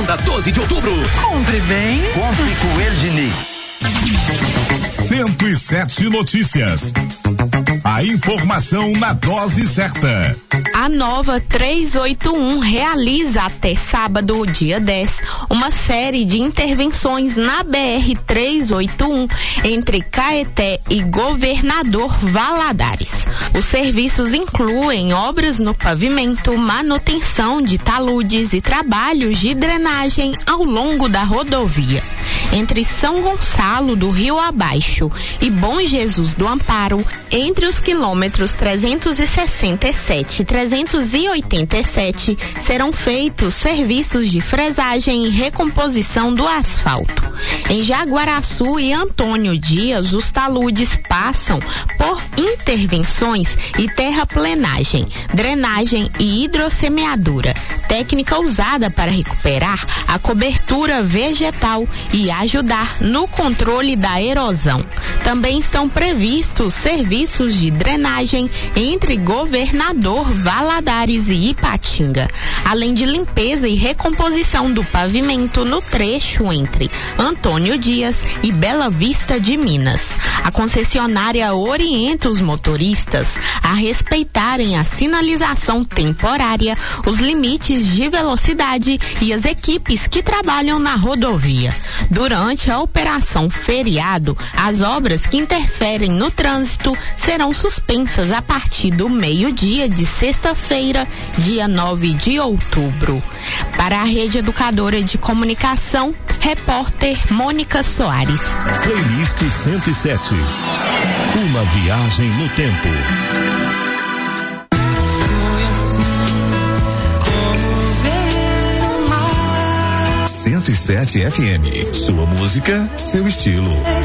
segunda, 12 de outubro. Compre bem. Compre com El Diniz. 107 Notícias. A informação na dose certa. A Nova 381 realiza até sábado, dia 10, uma série de intervenções na BR 381 entre Caeté e Governador Valadares. Os serviços incluem obras no pavimento, manutenção de taludes e trabalhos de drenagem ao longo da rodovia. Entre São Gonçalo do Rio Abaixo e Bom Jesus do Amparo, entre os quilômetros 367 e 387, serão feitos serviços de fresagem e recomposição do asfalto. Em Jaguaraçu e Antônio Dias, os taludes passam por intervenções e terraplenagem, drenagem e hidrossemeadura, técnica usada para recuperar a cobertura vegetal e ajudar no controle da erosão. Também estão previstos serviços de drenagem entre Governador Valadares e Ipatinga, além de limpeza e recomposição do pavimento no trecho entre Antônio Dias e Bela Vista de Minas. A concessionária orienta os motoristas a respeitarem a sinalização temporária, os limites de velocidade e as equipes que trabalham na rodovia. Durante a operação feriado, as obras que interferem no trânsito serão suspensas a partir do meio-dia de sexta-feira, dia 9 de outubro. Para a Rede Educadora de Comunicação, repórter Mônica Soares. Playlist 107. Uma viagem no tempo. 107 FM. Sua música, seu estilo.